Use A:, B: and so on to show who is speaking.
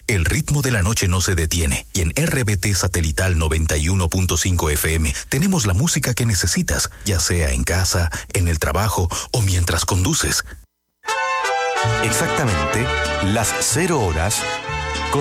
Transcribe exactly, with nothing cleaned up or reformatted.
A: El ritmo de la noche no se detiene y en R B T Satelital noventa y uno punto cinco F M tenemos la música que necesitas, ya sea en casa, en el trabajo o mientras conduces.
B: Exactamente las cero horas